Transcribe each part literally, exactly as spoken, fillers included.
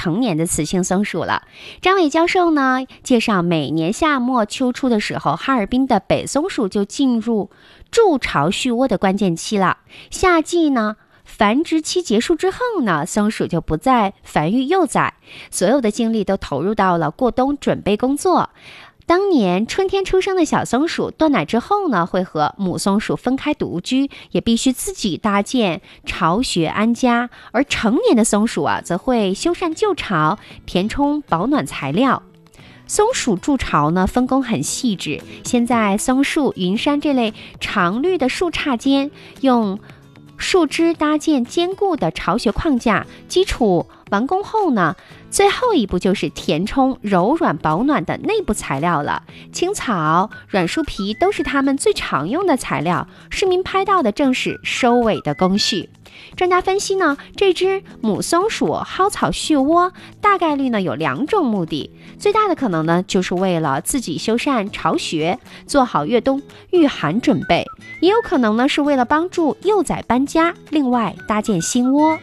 成年的雌性松鼠了。张伟教授呢介绍，每年夏末秋初的时候，哈尔滨的北松鼠就进入筑巢续窝的关键期了。夏季呢繁殖期结束之后呢，松鼠就不再繁育幼崽，所有的精力都投入到了过冬准备工作。当年春天出生的小松鼠断奶之后呢，会和母松鼠分开独居，也必须自己搭建巢穴安家。而成年的松鼠啊，则会修缮旧巢，填充保暖材料。松鼠筑巢呢，分工很细致。现在松树、云杉这类常绿的树杈间，用树枝搭建坚固的巢穴框架，基础完工后呢，最后一步就是填充柔软保暖的内部材料了。青草、软树皮都是它们最常用的材料。市民拍到的正是收尾的工序。专家分析呢，这只母松鼠蒿草续窝大概率呢有两种目的，最大的可能呢就是为了自己修缮巢穴，做好越冬御寒准备，也有可能呢是为了帮助幼崽搬家，另外搭建新窝。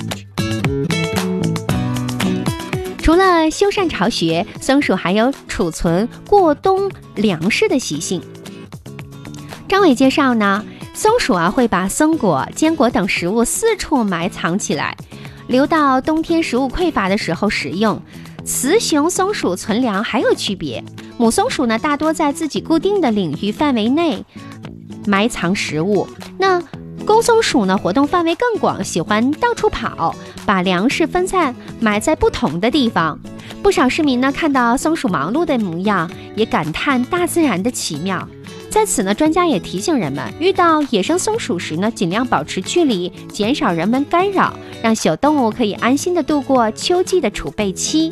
除了修缮巢穴，松鼠还有储存过冬粮食的习性。张伟介绍呢，松鼠啊会把松果、坚果等食物四处埋藏起来，留到冬天食物匮乏的时候食用。雌雄松鼠存粮还有区别，母松鼠呢大多在自己固定的领域范围内埋藏食物，那公松鼠呢活动范围更广，喜欢到处跑，把粮食分散埋在不同的地方。不少市民呢看到松鼠忙碌的模样，也感叹大自然的奇妙。在此呢，专家也提醒人们，遇到野生松鼠时呢，尽量保持距离，减少人们干扰，让小动物可以安心的度过秋季的储备期。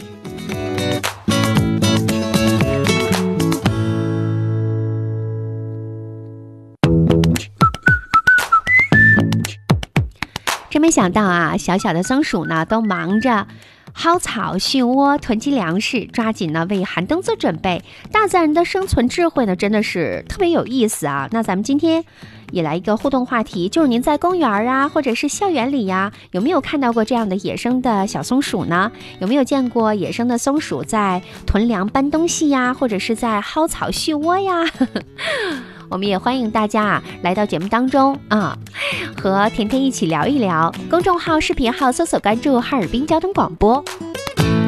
真没想到啊，小小的松鼠呢，都忙着蒿草、续窝、囤积粮食，抓紧呢为寒冬做准备。大自然的生存智慧呢，真的是特别有意思啊！那咱们今天也来一个互动话题，就是您在公园啊，或者是校园里呀，有没有看到过这样的野生的小松鼠呢？有没有见过野生的松鼠在囤粮搬东西呀，或者是在蒿草续窝呀？我们也欢迎大家啊来到节目当中啊，和甜甜一起聊一聊。公众号、视频号搜索关注哈尔滨交通广播。